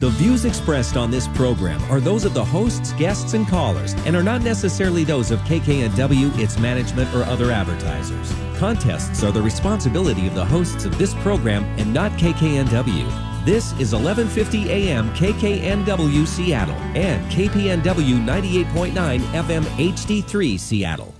The views expressed on this program are those of the hosts, guests, and callers and are not necessarily those of KKNW, its management, or other advertisers. Contests are the responsibility of the hosts of this program and not KKNW. This is 1150 AM KKNW Seattle and KPNW 98.9 FM HD3 Seattle.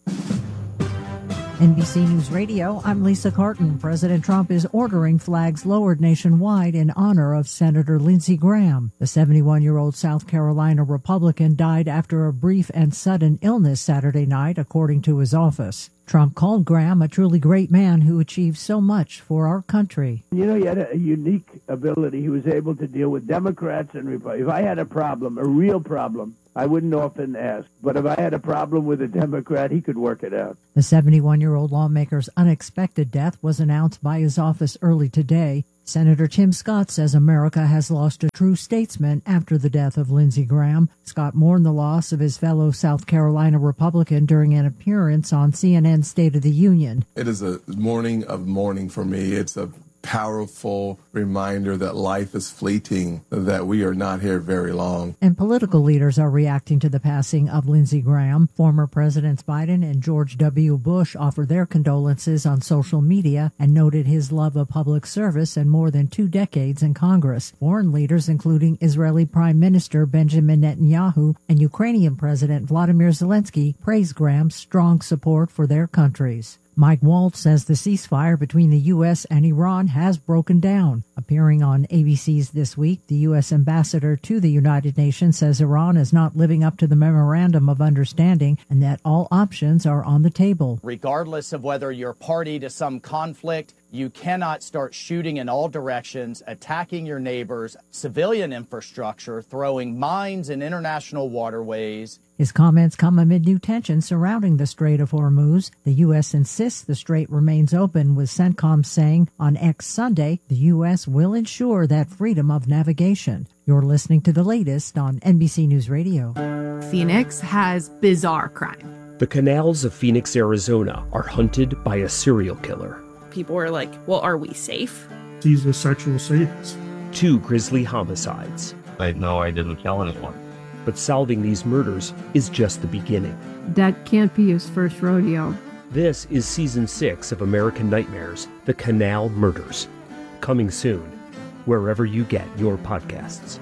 NBC News Radio, I'm Lisa Carton. President Trump is ordering flags lowered nationwide in honor of Senator Lindsey Graham. The 71-year-old South Carolina Republican died after a brief and sudden illness Saturday night, according to his office. Trump called Graham a truly great man who achieved so much for our country. You know, he had a unique ability. He was able to deal with Democrats and Republicans. If I had a problem, a real problem, I wouldn't often ask. But if I had a problem with a Democrat, he could work it out. The 71-year-old lawmaker's unexpected death was announced by his office early today. Senator Tim Scott says America has lost a true statesman after the death of Lindsey Graham. Scott mourned the loss of his fellow South Carolina Republican during an appearance on CNN's State of the Union. It is a morning of mourning for me. It's a powerful reminder that life is fleeting, that we are not here very long. And political leaders are reacting to the passing of Lindsey Graham. Former Presidents Biden and George W. Bush offered their condolences on social media and noted his love of public service and more than 2 decades in Congress. Foreign leaders, including Israeli Prime Minister Benjamin Netanyahu and Ukrainian President Vladimir Zelensky, praised Graham's strong support for their countries. Mike Waltz says the ceasefire between the U.S. and Iran has broken down. Appearing on ABC's This Week, the U.S. ambassador to the United Nations says Iran is not living up to the Memorandum of Understanding and that all options are on the table. Regardless of whether you're party to some conflict, you cannot start shooting in all directions, attacking your neighbors, civilian infrastructure, throwing mines in international waterways. His comments come amid new tensions surrounding the Strait of Hormuz. The U.S. insists the strait remains open, with CENTCOM saying on X Sunday the U.S. will ensure that freedom of navigation. You're listening to the latest on NBC News Radio. Phoenix has bizarre crime. The canals of Phoenix, Arizona are hunted by a serial killer. People are like, well, are we safe? He's a sexual sadist. 2 grisly homicides. I know I didn't kill anyone. But solving these murders is just the beginning. That can't be his first rodeo. This is Season 6 of American Nightmares, The Canal Murders. Coming soon, wherever you get your podcasts.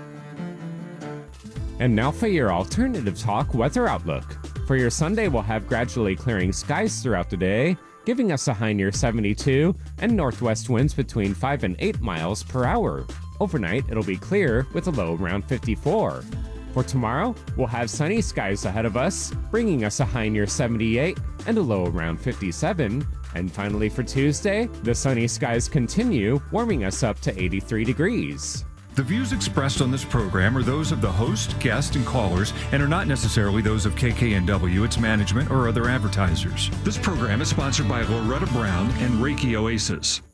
And now for your alternative talk weather outlook. For your Sunday, we'll have gradually clearing skies throughout the day, giving us a high near 72 and northwest winds between 5 and 8 miles per hour. Overnight, it'll be clear with a low around 54. For tomorrow, we'll have sunny skies ahead of us, bringing us a high near 78 and a low around 57. And finally for Tuesday, the sunny skies continue, warming us up to 83 degrees. The views expressed on this program are those of the host, guests, and callers, and are not necessarily those of KKNW, its management, or other advertisers. This program is sponsored by Loretta Brown and Reiki Oasis.